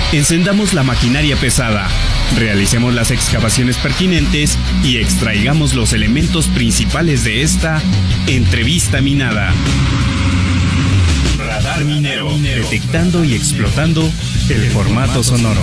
Encendamos la maquinaria pesada, realicemos las excavaciones pertinentes y extraigamos los elementos principales de esta entrevista minada. Radar Minero, detectando y explotando el formato sonoro.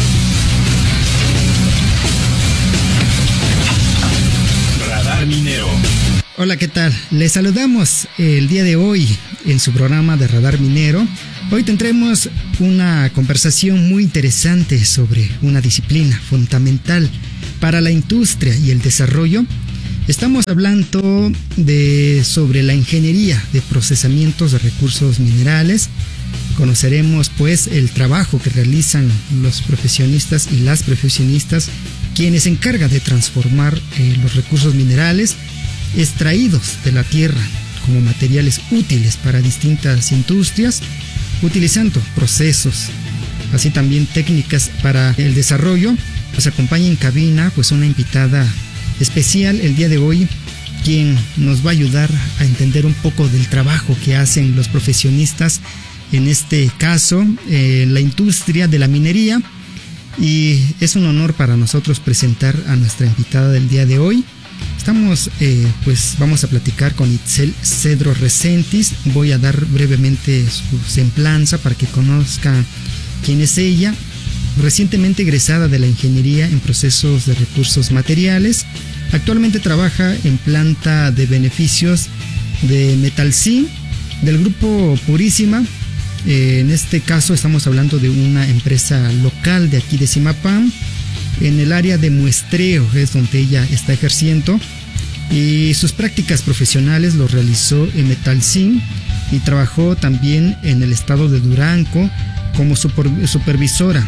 Radar Minero. Hola, ¿qué tal? Les saludamos el día de hoy en su programa de Radar Minero. Hoy tendremos una conversación muy interesante sobre una disciplina fundamental para la industria y el desarrollo. Estamos hablando sobre la ingeniería de procesamientos de recursos minerales. Conoceremos pues el trabajo que realizan los profesionistas y las profesionistas quienes se encargan de transformar los recursos minerales extraídos de la tierra como materiales útiles para distintas industrias, utilizando procesos, así también técnicas para el desarrollo. Nos acompaña en cabina pues una invitada especial el día de hoy, quien nos va a ayudar a entender un poco del trabajo que hacen los profesionistas, en este caso la industria de la minería, y es un honor para nosotros presentar a nuestra invitada del día de hoy. Vamos a platicar con Itzel Cedro Resentis. Voy a dar brevemente su semblanza para que conozcan quién es ella. Recientemente egresada de la Ingeniería en Procesos de Recursos Materiales, actualmente trabaja en planta de beneficios de Metalsin del grupo Purísima. En este caso estamos hablando de una empresa local de aquí de Zimapán. En el área de muestreo es donde ella está ejerciendo, y sus prácticas profesionales lo realizó en Metalsin y trabajó también en el estado de Durango como supervisora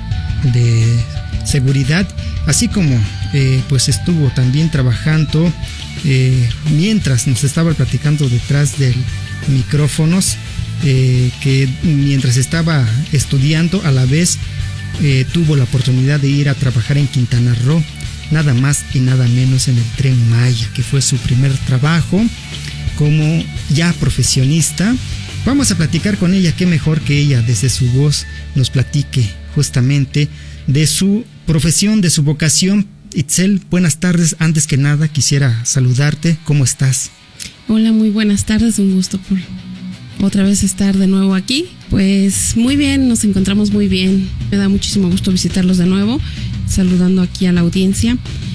de seguridad, así como estuvo también trabajando mientras nos estaba platicando detrás de micrófonos, que mientras estaba estudiando a la vez tuvo la oportunidad de ir a trabajar en Quintana Roo, nada más y nada menos en el Tren Maya, que fue su primer trabajo como ya profesionista. Vamos a platicar con ella, qué mejor que ella desde su voz nos platique justamente de su profesión, de su vocación. Itzel, buenas tardes. Antes que nada quisiera saludarte, ¿cómo estás? Hola, muy buenas tardes, un gusto por otra vez estar de nuevo aquí. Pues muy bien, nos encontramos muy bien. Me da muchísimo gusto visitarlos de nuevo, saludando aquí a la audiencia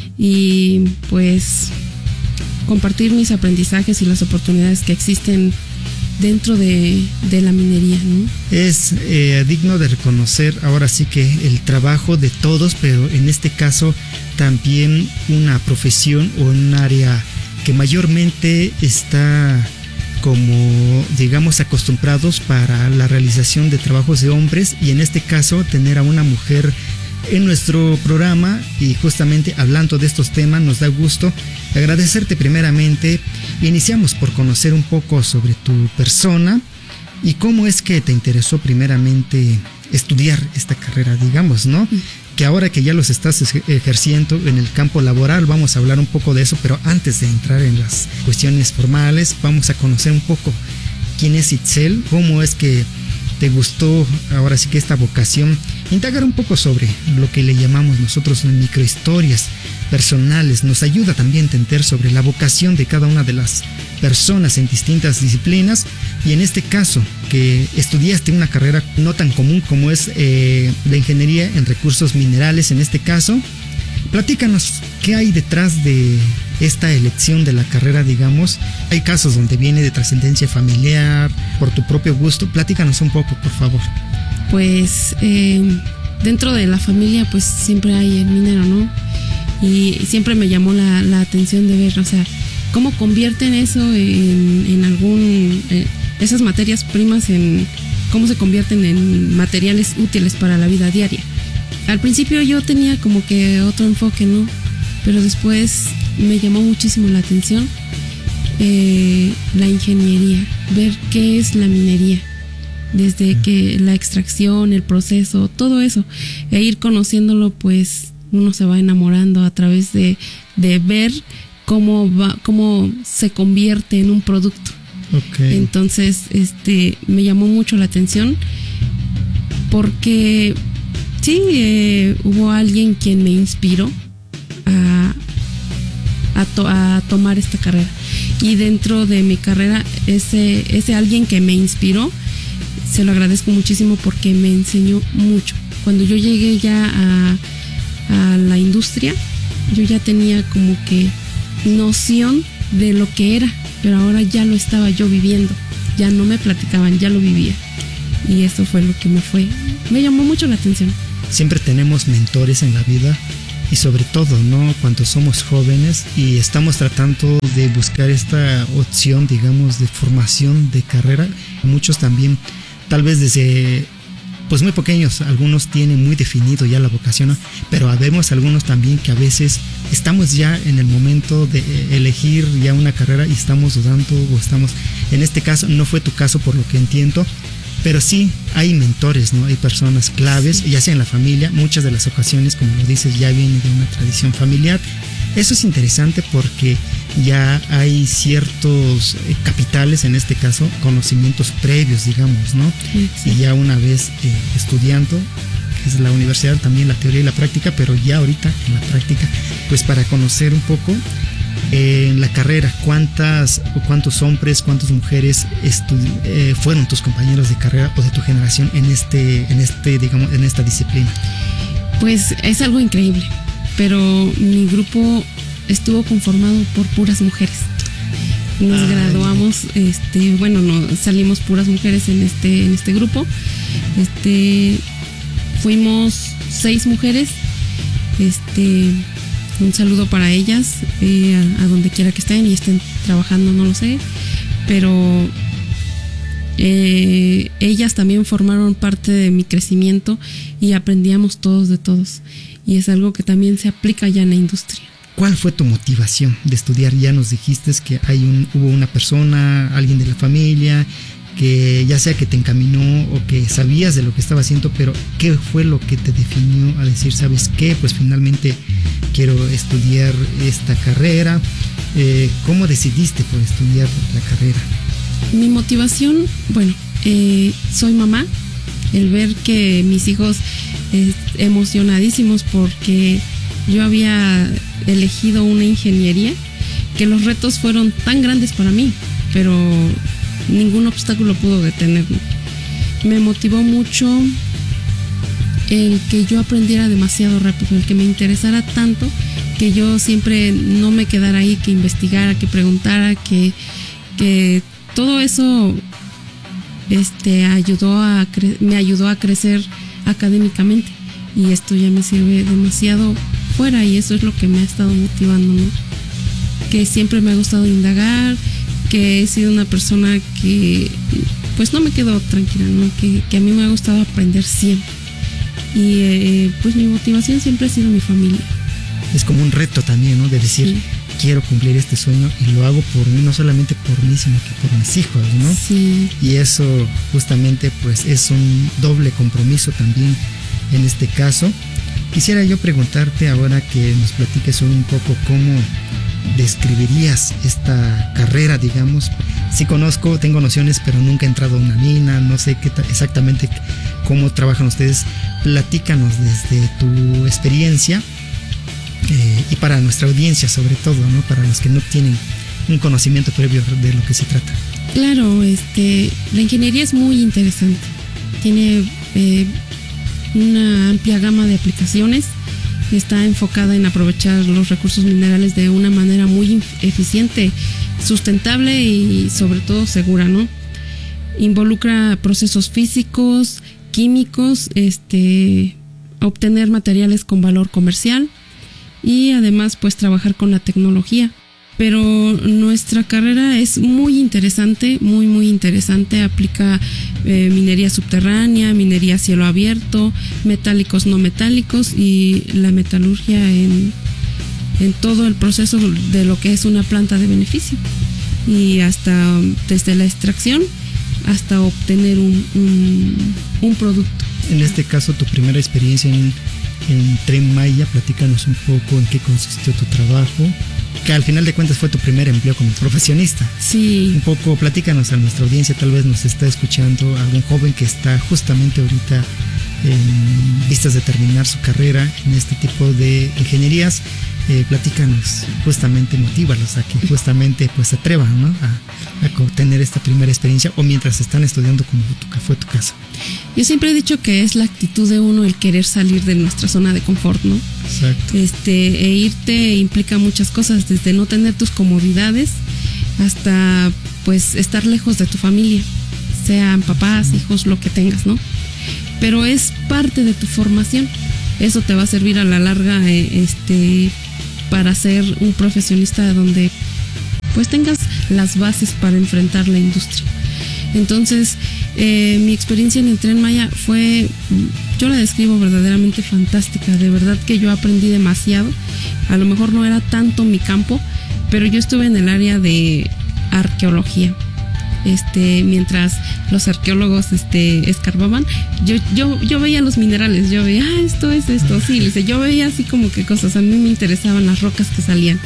y pues compartir mis aprendizajes y las oportunidades que existen dentro de la minería, ¿no? Es digno de reconocer ahora sí que el trabajo de todos, pero en este caso también una profesión o un área que mayormente está como, digamos, acostumbrados para la realización de trabajos de hombres, y en este caso tener a una mujer en nuestro programa y justamente hablando de estos temas nos da gusto. Agradecerte primeramente. Iniciamos por conocer un poco sobre tu persona y cómo es que te interesó primeramente estudiar esta carrera, digamos, ¿no? Que ahora que ya los estás ejerciendo en el campo laboral, vamos a hablar un poco de eso, pero antes de entrar en las cuestiones formales, vamos a conocer un poco quién es Itzel, cómo es que te gustó ahora sí que esta vocación, indagar un poco sobre lo que le llamamos nosotros microhistorias personales. Nos ayuda también a entender sobre la vocación de cada una de las personas en distintas disciplinas, y en este caso que estudiaste una carrera no tan común como es la ingeniería en recursos minerales. En este caso, platícanos qué hay detrás de esta elección de la carrera, digamos. Hay casos donde viene de trascendencia familiar, por tu propio gusto. Platícanos un poco, por favor. Pues dentro de la familia pues siempre hay el minero, ¿no? Y siempre me llamó la atención de ver, o sea, cómo convierten eso en algún esas materias primas, en cómo se convierten en materiales útiles para la vida diaria. Al principio yo tenía como que otro enfoque, ¿no? Pero después me llamó muchísimo la atención la ingeniería, ver qué es la minería, desde que la extracción, el proceso, todo eso, e ir conociéndolo, pues uno se va enamorando a través de ver cómo se convierte en un producto. Okay. Entonces, me llamó mucho la atención porque Sí, hubo alguien quien me inspiró a tomar esta carrera. Y dentro de mi carrera, ese alguien que me inspiró, se lo agradezco muchísimo porque me enseñó mucho. Cuando yo llegué ya a la industria, yo ya tenía como que noción de lo que era, pero ahora ya lo estaba yo viviendo. Ya no me platicaban, ya lo vivía. Y eso fue lo que me llamó mucho la atención. Siempre tenemos mentores en la vida y sobre todo, ¿no? Cuando somos jóvenes y estamos tratando de buscar esta opción, digamos, de formación de carrera. Muchos también, tal vez desde pues muy pequeños, algunos tienen muy definido ya la vocación, ¿no? Pero vemos algunos también que a veces estamos ya en el momento de elegir ya una carrera y estamos dudando o estamos, en este caso no fue tu caso por lo que entiendo, pero sí hay mentores, ¿no? Hay personas claves, ya sea en la familia, muchas de las ocasiones, como lo dices, ya viene de una tradición familiar. Eso es interesante porque ya hay ciertos capitales, en este caso, conocimientos previos, digamos, ¿no? Sí. Y ya una vez estudiando, que es la universidad, también la teoría y la práctica, pero ya ahorita en la práctica, pues para conocer un poco en la carrera, cuántos hombres, cuántas mujeres fueron tus compañeros de carrera o de tu generación en esta disciplina. Pues es algo increíble, pero mi grupo estuvo conformado por puras mujeres. Nos graduamos, salimos puras mujeres en este grupo. Fuimos 6 mujeres. Un saludo para ellas, a donde quiera que estén y estén trabajando, no lo sé, pero ellas también formaron parte de mi crecimiento y aprendíamos todos de todos, y es algo que también se aplica ya en la industria. ¿Cuál fue tu motivación de estudiar? Ya nos dijiste que hubo una persona, alguien de la familia, que ya sea que te encaminó o que sabías de lo que estaba haciendo, pero ¿qué fue lo que te definió a decir, sabes qué? Pues finalmente quiero estudiar esta carrera. ¿Cómo decidiste por estudiar la carrera? Mi motivación, soy mamá. El ver que mis hijos emocionadísimos porque yo había elegido una ingeniería, que los retos fueron tan grandes para mí, pero ningún obstáculo pudo detenerme. Me motivó mucho el que yo aprendiera demasiado rápido, el que me interesara tanto, que yo siempre no me quedara ahí, que investigara, que preguntara, que todo eso me ayudó a crecer académicamente, y esto ya me sirve demasiado fuera, y eso es lo que me ha estado motivando, ¿no? Que siempre me ha gustado indagar, que he sido una persona que pues no me quedo tranquila, ¿no? Que a mí me ha gustado aprender siempre, y pues mi motivación siempre ha sido mi familia. Es como un reto también, ¿no? De decir, sí, quiero cumplir este sueño y lo hago por mí, no solamente por mí, sino que por mis hijos, ¿no? Sí. Y eso justamente pues es un doble compromiso también en este caso. Quisiera yo preguntarte ahora que nos platiques un poco cómo describirías esta carrera, digamos. Sí conozco, tengo nociones, pero nunca he entrado a una mina, no sé exactamente cómo trabajan ustedes. Platícanos desde tu experiencia y para nuestra audiencia sobre todo, ¿no? Para los que no tienen un conocimiento previo de lo que se trata. Claro, la ingeniería es muy interesante. Tiene una amplia gama de aplicaciones. Está enfocada en aprovechar los recursos minerales de una manera muy eficiente, sustentable y sobre todo segura, ¿no? Involucra procesos físicos, químicos, obtener materiales con valor comercial y además pues trabajar con la tecnología. Pero nuestra carrera es muy interesante, muy muy interesante. Aplica minería subterránea, minería a cielo abierto, metálicos no metálicos y la metalurgia en todo el proceso de lo que es una planta de beneficio, y hasta desde la extracción hasta obtener un producto. En este caso, tu primera experiencia en Tren Maya, platícanos un poco en qué consistió tu trabajo, que al final de cuentas fue tu primer empleo como profesionista. Sí. Un poco, platícanos a nuestra audiencia, tal vez nos está escuchando algún joven que está justamente ahorita en vistas de terminar su carrera en este tipo de ingenierías. Platícanos, justamente motívalos a que justamente pues se atrevan, ¿no? a tener esta primera experiencia, o mientras están estudiando, como fue tu caso. Yo siempre he dicho que es la actitud de uno el querer salir de nuestra zona de confort, ¿no? Exacto. E irte implica muchas cosas, desde no tener tus comodidades hasta pues estar lejos de tu familia, sean papás, hijos, lo que tengas, ¿no? Pero es parte de tu formación. Eso te va a servir a la larga, para ser un profesionista donde pues tengas las bases para enfrentar la industria. Entonces, mi experiencia en el Tren Maya yo la describo verdaderamente fantástica. De verdad que yo aprendí demasiado. A lo mejor no era tanto mi campo, pero yo estuve en el área de arqueología. Mientras los arqueólogos escarbaban, yo veía los minerales, yo veía, esto es esto, sí, yo veía así como que cosas, a mí me interesaban las rocas que salían,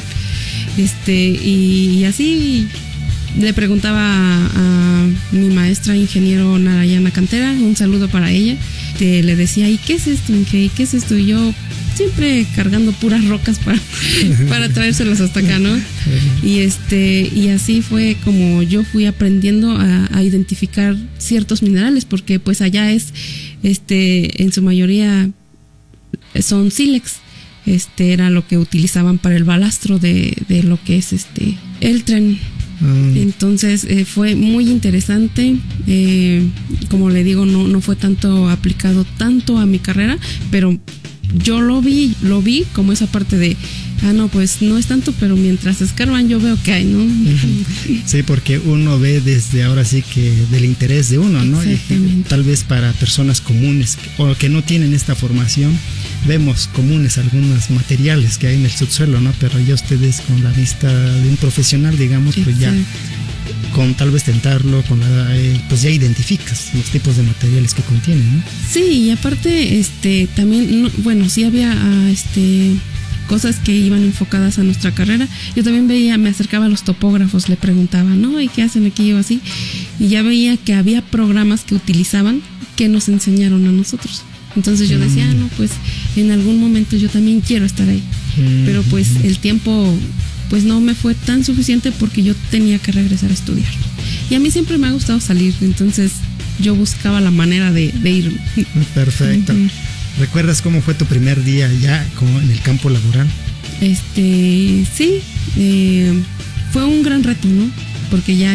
y así le preguntaba a mi maestra ingeniero Narayana Cantera, un saludo para ella, le decía, ¿y qué es esto, Inge? ¿Qué es esto? Y yo siempre cargando puras rocas para traérselas hasta acá, ¿no? Y así fue como yo fui aprendiendo a identificar ciertos minerales, porque pues allá en su mayoría son sílex. Era lo que utilizaban para el balastro de lo que es el tren. Entonces fue muy interesante. Como le digo, no fue tanto aplicado tanto a mi carrera, pero yo lo vi como esa parte de, no, pues no es tanto, pero mientras escarban yo veo que hay, ¿no? Sí, porque uno ve desde ahora sí que del interés de uno, ¿no? Y tal vez para personas comunes o que no tienen esta formación, vemos comunes algunos materiales que hay en el subsuelo, ¿no? Pero ya ustedes con la vista de un profesional, digamos, pues ya con tal vez tentarlo, pues ya identificas los tipos de materiales que contienen, ¿no? Sí, y aparte, también, bueno, sí había, cosas que iban enfocadas a nuestra carrera. Yo también me acercaba a los topógrafos, le preguntaba, ¿no? ¿Y qué hacen aquí o así? Y ya veía que había programas que utilizaban que nos enseñaron a nosotros. Entonces yo decía, no, pues en algún momento yo también quiero estar ahí. Pero pues el tiempo pues no me fue tan suficiente porque yo tenía que regresar a estudiar. Y a mí siempre me ha gustado salir, entonces yo buscaba la manera de irme. Perfecto. ¿Recuerdas cómo fue tu primer día ya como en el campo laboral? Sí, fue un gran reto, ¿no? Porque ya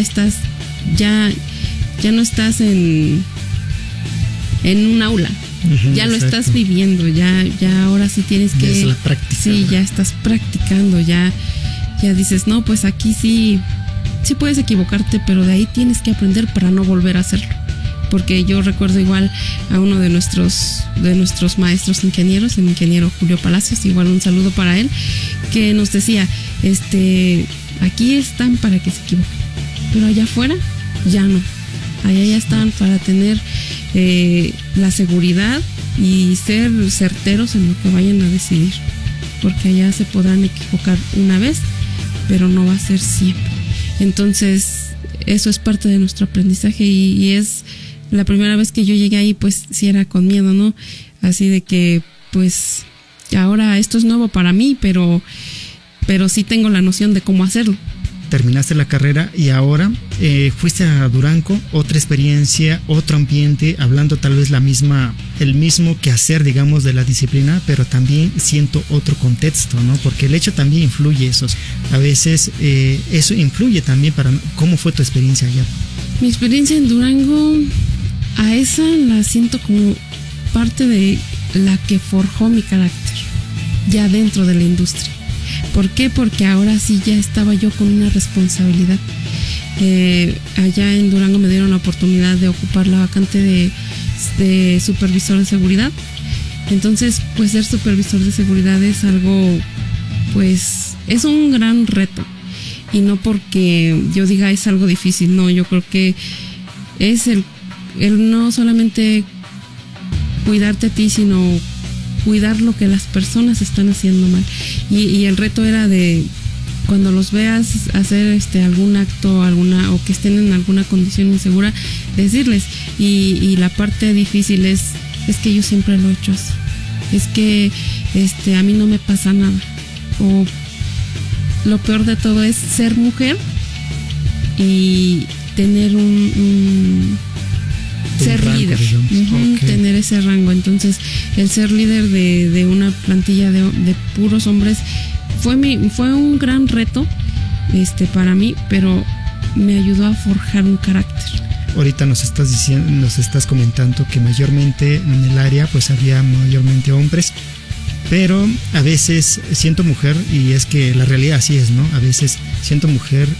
no estás en un aula. Ya lo estás viviendo, ya ahora sí tienes que... Es la práctica. Sí, ya estás practicando, ya dices, no, pues aquí sí puedes equivocarte, pero de ahí tienes que aprender para no volver a hacerlo. Porque yo recuerdo igual a uno de nuestros maestros ingenieros, el ingeniero Julio Palacios, igual un saludo para él, que nos decía, aquí están para que se equivoquen, pero allá afuera ya no. Allá ya están para tener la seguridad y ser certeros en lo que vayan a decidir, porque allá se podrán equivocar una vez, pero no va a ser siempre. Entonces eso es parte de nuestro aprendizaje y es la primera vez que yo llegué ahí, pues sí era con miedo, ¿no? Así de que pues ahora esto es nuevo para mí, pero sí tengo la noción de cómo hacerlo. Terminaste la carrera y ahora fuiste a Durango, otra experiencia, otro ambiente, hablando tal vez el mismo quehacer, digamos, de la disciplina, pero también siento otro contexto, ¿no? Porque el hecho también influye a veces eso influye también para cómo fue tu experiencia allá. Mi experiencia en Durango, a esa la siento como parte de la que forjó mi carácter, ya dentro de la industria. ¿Por qué? Porque ahora sí ya estaba yo con una responsabilidad. Allá en Durango me dieron la oportunidad de ocupar la vacante de supervisor de seguridad. Entonces, pues ser supervisor de seguridad es algo, pues es un gran reto. Y no porque yo diga es algo difícil, no, yo creo que es el no solamente cuidarte a ti, sino cuidar lo que las personas están haciendo mal. Y el reto era de cuando los veas hacer algún acto o que estén en alguna condición insegura, decirles. Y la parte difícil es es que yo siempre lo he hecho así, es que a mí no me pasa nada, o lo peor de todo es ser mujer y tener un ser rango, líder, okay. Tener ese rango. Entonces el ser líder de una plantilla de puros hombres fue un gran reto para mí, pero me ayudó a forjar un carácter. Ahorita nos estás comentando que mayormente en el área pues había mayormente hombres, pero a veces siento mujer, y es que la realidad así es, ¿no? A veces siento mujer